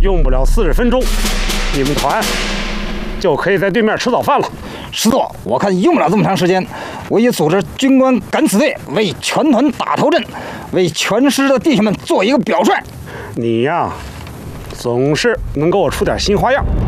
用不了40分钟，你们团就可以在对面吃早饭了。 师座，我看用不了这么长时间。我已组织军官敢死队为全团打头阵，为全师的弟兄们做一个表率。 你呀，总是能给我出点新花样。